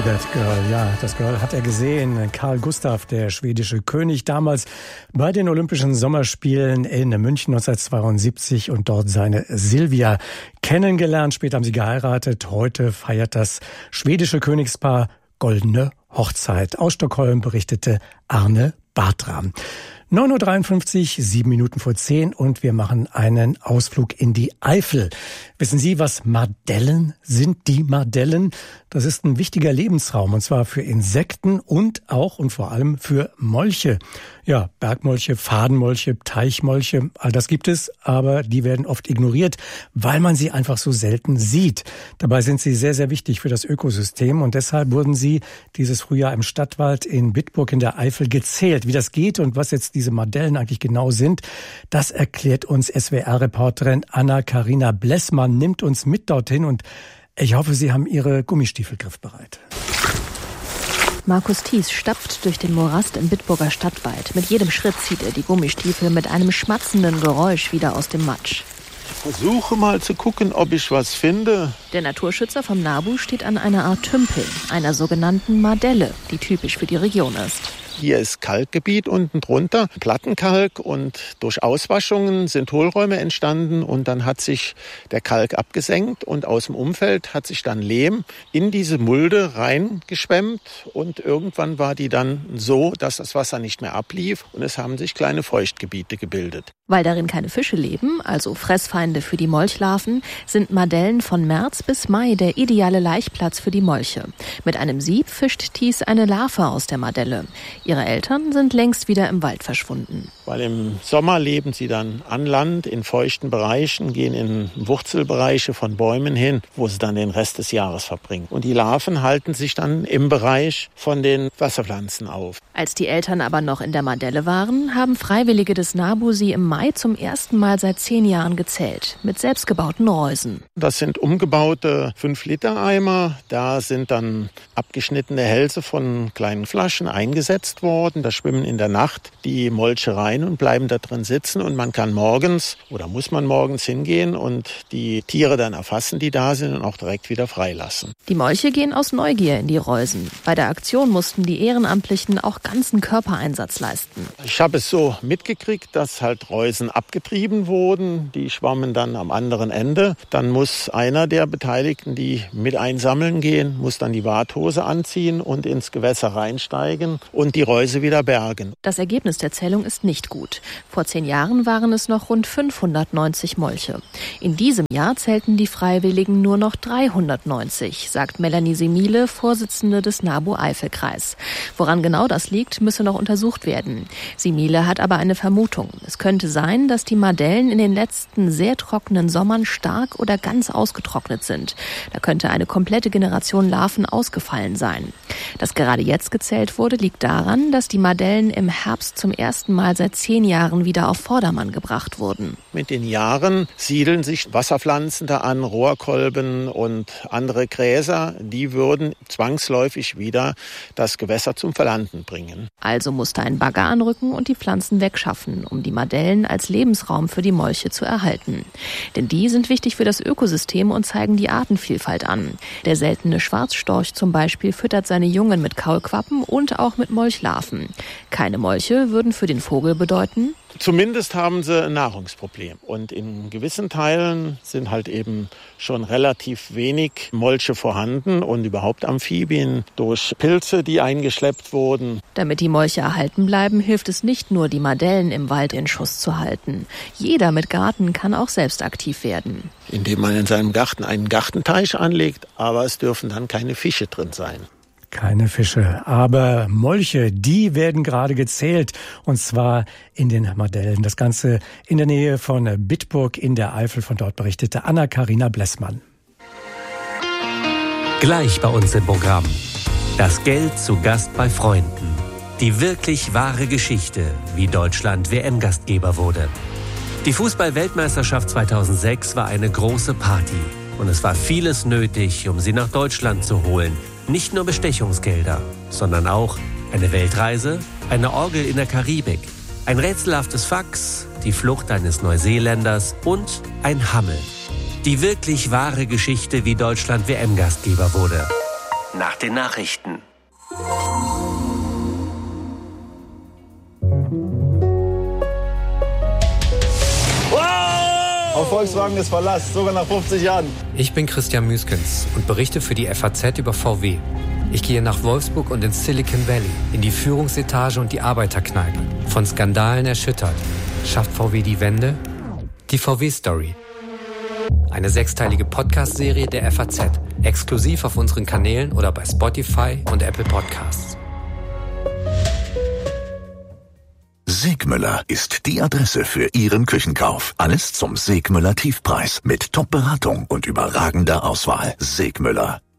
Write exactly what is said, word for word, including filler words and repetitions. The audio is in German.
That Girl, ja, das Girl hat er gesehen. Carl Gustaf, der schwedische König, damals bei den Olympischen Sommerspielen in München neunzehnhundertzweiundsiebzig und dort seine Silvia kennengelernt. Später haben sie geheiratet. Heute feiert das schwedische Königspaar goldene Hochzeit. Aus Stockholm berichtete Arne Bartram. neun Uhr dreiundfünfzig, sieben Minuten vor zehn und wir machen einen Ausflug in die Eifel. Wissen Sie, was Mardellen sind? Die Mardellen, das ist ein wichtiger Lebensraum und zwar für Insekten und auch und vor allem für Molche. Ja, Bergmolche, Fadenmolche, Teichmolche, all das gibt es, aber die werden oft ignoriert, weil man sie einfach so selten sieht. Dabei sind sie sehr, sehr wichtig für das Ökosystem und deshalb wurden sie dieses Frühjahr im Stadtwald in Bitburg in der Eifel gezählt. Wie das geht und was jetzt diese Mardellen eigentlich genau sind, das erklärt uns S W R-Reporterin Anna-Karina Blessmann, nimmt uns mit dorthin und ich hoffe, Sie haben Ihre Gummistiefel griffbereit. Markus Thies stapft durch den Morast im Bitburger Stadtwald. Mit jedem Schritt zieht er die Gummistiefel mit einem schmatzenden Geräusch wieder aus dem Matsch. Ich versuche mal zu gucken, ob ich was finde. Der Naturschützer vom NABU steht an einer Art Tümpel, einer sogenannten Mardelle, die typisch für die Region ist. Hier ist Kalkgebiet unten drunter, Plattenkalk, und durch Auswaschungen sind Hohlräume entstanden und dann hat sich der Kalk abgesenkt und aus dem Umfeld hat sich dann Lehm in diese Mulde reingeschwemmt und irgendwann war die dann so, dass das Wasser nicht mehr ablief und es haben sich kleine Feuchtgebiete gebildet. Weil darin keine Fische leben, also Fressfeinde für die Molchlarven, sind Mardellen von März bis Mai der ideale Laichplatz für die Molche. Mit einem Sieb fischt Thies eine Larve aus der Mardelle. Ihre Eltern sind längst wieder im Wald verschwunden. Weil im Sommer leben sie dann an Land in feuchten Bereichen, gehen in Wurzelbereiche von Bäumen hin, wo sie dann den Rest des Jahres verbringen. Und die Larven halten sich dann im Bereich von den Wasserpflanzen auf. Als die Eltern aber noch in der Mardelle waren, haben Freiwillige des NABU sie im Mai zum ersten Mal seit zehn Jahren gezählt, mit selbstgebauten Reusen. Das sind umgebaute fünf Liter Eimer. Da sind dann abgeschnittene Hälse von kleinen Flaschen eingesetzt worden. Da schwimmen in der Nacht die Molche rein und bleiben da drin sitzen. Und man kann morgens oder muss man morgens hingehen und die Tiere dann erfassen, die da sind, und auch direkt wieder freilassen. Die Molche gehen aus Neugier in die Reusen. Bei der Aktion mussten die Ehrenamtlichen auch ganzen Körpereinsatz leisten. Ich habe es so mitgekriegt, dass halt Reusen abgetrieben wurden. Die schwammen dann am anderen Ende. Dann muss einer der Beteiligten, die mit einsammeln gehen, muss dann die Warthose anziehen und ins Gewässer reinsteigen und die Reuse wieder bergen. Das Ergebnis der Zählung ist nicht gut. Vor zehn Jahren waren es noch rund fünfhundertneunzig Molche. In diesem Jahr zählten die Freiwilligen nur noch dreihundertneunzig, sagt Melanie Semile, Vorsitzende des NABU Eifelkreis. Woran genau das liegt, müsse noch untersucht werden. Semile hat aber eine Vermutung. Es könnte sein, dass die Mardellen in den letzten sehr trockenen Sommern stark oder ganz ausgetrocknet sind. Da könnte eine komplette Generation Larven ausgefallen sein. Dass gerade jetzt gezählt wurde, liegt daran, dass die Mardellen im Herbst zum ersten Mal seit zehn Jahren wieder auf Vordermann gebracht wurden. Mit den Jahren siedeln sich Wasserpflanzen da an, Rohrkolben und andere Gräser. Die würden zwangsläufig wieder das Gewässer zum Verlanden bringen. Also musste ein Bagger anrücken und die Pflanzen wegschaffen, um die Mardellen als Lebensraum für die Molche zu erhalten. Denn die sind wichtig für das Ökosystem und zeigen die Artenvielfalt an. Der seltene Schwarzstorch zum Beispiel füttert seine Jungen mit Kaulquappen und auch mit Molchlarven. Keine Molche würden für den Vogel bedeuten: Zumindest haben sie ein Nahrungsproblem. Und in gewissen Teilen sind halt eben schon relativ wenig Molche vorhanden und überhaupt Amphibien durch Pilze, die eingeschleppt wurden. Damit die Molche erhalten bleiben, hilft es nicht nur, die Mardellen im Wald in Schuss zu halten. Jeder mit Garten kann auch selbst aktiv werden. Indem man in seinem Garten einen Gartenteich anlegt, aber es dürfen dann keine Fische drin sein. Keine Fische, aber Molche, die werden gerade gezählt, und zwar in den Mardellen. Das Ganze in der Nähe von Bitburg in der Eifel. Von dort berichtete Anna-Karina Blessmann. Gleich bei uns im Programm. Das Geld zu Gast bei Freunden. Die wirklich wahre Geschichte, wie Deutschland W M-Gastgeber wurde. Die Fußball-Weltmeisterschaft zweitausendsechs war eine große Party. Und es war vieles nötig, um sie nach Deutschland zu holen. Nicht nur Bestechungsgelder, sondern auch eine Weltreise, eine Orgel in der Karibik, ein rätselhaftes Fax, die Flucht eines Neuseeländers und ein Hammel. Die wirklich wahre Geschichte, wie Deutschland W M-Gastgeber wurde. nach den Nachrichten. Auf Volkswagen ist Verlass, sogar nach fünfzig Jahren. Ich bin Christian Müskens und berichte für die F A Z über V W. Ich gehe nach Wolfsburg und ins Silicon Valley, in die Führungsetage und die Arbeiterkneipe. Von Skandalen erschüttert. Schafft V W die Wende? Die V W-Story. Eine sechsteilige Podcast-Serie der F A Z. Exklusiv auf unseren Kanälen oder bei Spotify und Apple Podcasts. Segmüller ist die Adresse für Ihren Küchenkauf. Alles zum Segmüller Tiefpreis mit Top-Beratung und überragender Auswahl. Segmüller.